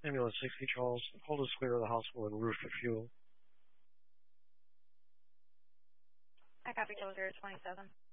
Ambulance 60 Charles, hold us clear of the hospital and roof for fuel. I copy 0027.